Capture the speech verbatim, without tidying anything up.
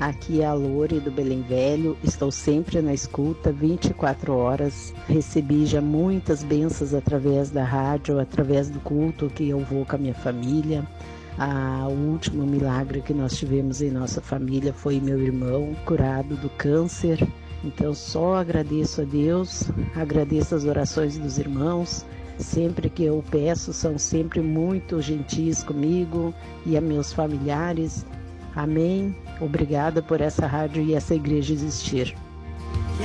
Aqui é a Lore do Belém Velho, estou sempre na escuta, vinte e quatro horas. Recebi já muitas bênçãos através da rádio, através do culto que eu vou com a minha família. Ah, o último milagre que nós tivemos em nossa família foi meu irmão curado do câncer. Então só agradeço a Deus, agradeço as orações dos irmãos. Sempre que eu peço, são sempre muito gentis comigo e a meus familiares. Amém. Obrigada por essa rádio e essa igreja existir.